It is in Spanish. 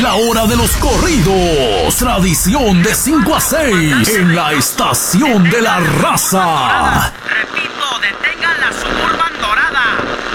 la hora de los corridos. Tradición de 5 a 6 en la estación de la raza.